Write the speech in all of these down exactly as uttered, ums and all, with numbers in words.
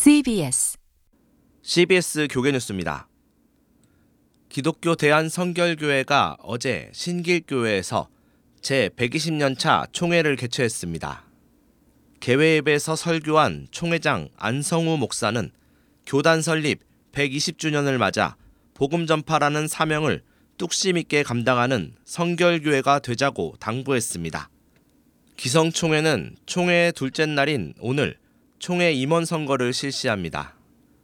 씨비에스 씨비에스 교계뉴스입니다. 기독교 대한성결교회가 어제 신길교회에서 제백이십 년 차 총회를 개최했습니다. 개회 예배에서 설교한 총회장 안성우 목사는 교단 설립 백이십 주년을 맞아 복음 전파라는 사명을 뚝심 있게 감당하는 성결교회가 되자고 당부했습니다. 기성총회는 총회의 둘째 날인 오늘 총회 임원 선거를 실시합니다.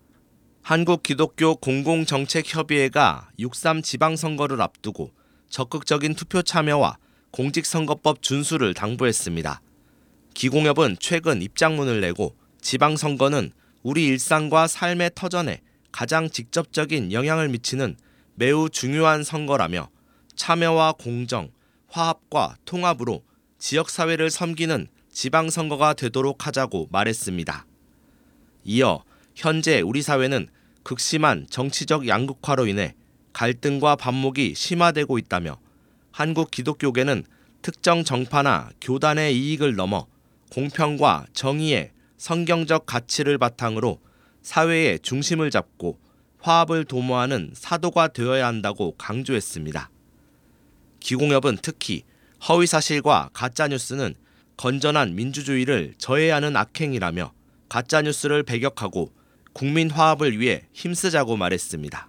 한국기독교공공정책협의회가 육삼 지방선거를 앞두고 적극적인 투표 참여와 공직선거법 준수를 당부했습니다. 기공협은 최근 입장문을 내고 지방선거는 우리 일상과 삶의 터전에 가장 직접적인 영향을 미치는 매우 중요한 선거라며 참여와 공정, 화합과 통합으로 지역사회를 섬기는 지방선거가 되도록 하자고 말했습니다. 이어 현재 우리 사회는 극심한 정치적 양극화로 인해 갈등과 반목이 심화되고 있다며 한국 기독교계는 특정 정파나 교단의 이익을 넘어 공평과 정의의 성경적 가치를 바탕으로 사회의 중심을 잡고 화합을 도모하는 사도가 되어야 한다고 강조했습니다. 기공협은 특히 허위사실과 가짜뉴스는 건전한 민주주의를 저해하는 악행이라며 가짜뉴스를 배격하고 국민 화합을 위해 힘쓰자고 말했습니다.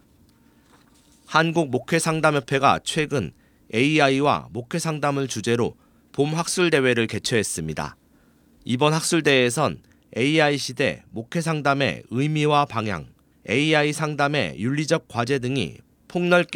한국목회상담협회가 최근 에이아이와 목회상담을 주제로 봄 학술대회를 개최했습니다. 이번 학술대회에선 에이아이 시대 목회상담의 의미와 방향, 에이아이 상담의 윤리적 과제 등이 폭넓게